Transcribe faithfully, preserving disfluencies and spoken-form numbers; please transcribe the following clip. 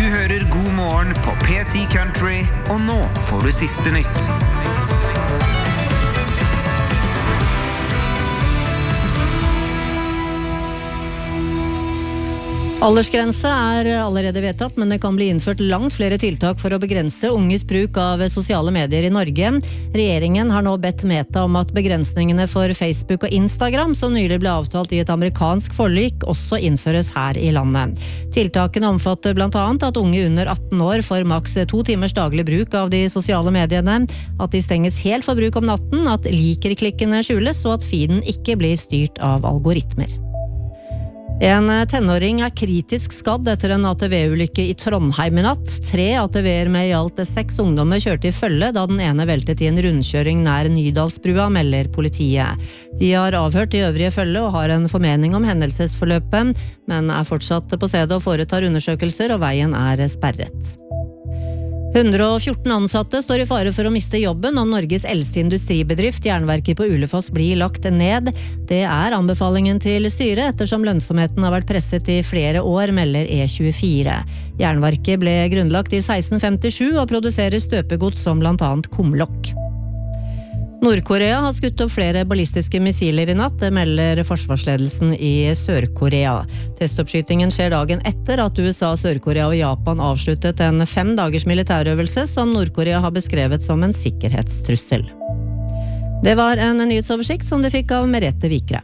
hører God morgen på P ti Country, og nå får du siste nytt. Aldersgrense er allerede vedtatt, men det kan bli innført langt flere tiltak for å begrense unges bruk av sosiale medier i Norge. Regjeringen har nå bedt Meta om at begrensningene for Facebook og Instagram, som nylig ble avtalt i et amerikansk forlik, også innføres her i landet. Tiltakene omfatter blant annet at unge under atten år får maks to timers daglig bruk av de sosiale mediene, at de stenges helt for bruk om natten, at liker-klikkene skjules, og at feeden ikke blir styrt av algoritmer. En tenåring er kritisk skadd etter en A T V-ulykke i Trondheim i natt. Tre A T V-er med i alt seks ungdommer kjørte i følge da den ene veltet i en rundkjøring nær Nydalsbrua, melder politiet. De har avhørt de øvrige følge og har en formening om hendelsesforløpet, men er fortsatt på stedet og foretar undersøkelser, og veien er sperret. hundre og fjorten ansatte står i fare for å miste jobben om Norges eldste industribedrift, Jernverket på Ulefoss, blir lagt ned. Det er anbefalingen til styret, ettersom lønnsomheten har vært presset i flere år, melder E tjuefire. Jernverket ble grunnlagt i seksten femtisju og produserer støpegods som blant annet kumlokk. Nord-Korea har skutt opp flere ballistiske missiler i natt, det melder forsvarsledelsen i Sør-Korea. Testoppskytingen skjer dagen etter at U S A, Sør-Korea og Japan avsluttet en fem dagers militærøvelse som Nord-Korea har beskrevet som en sikkerhetstrussel. Det var en nyhetsoversikt som du fikk av Merete Vikre.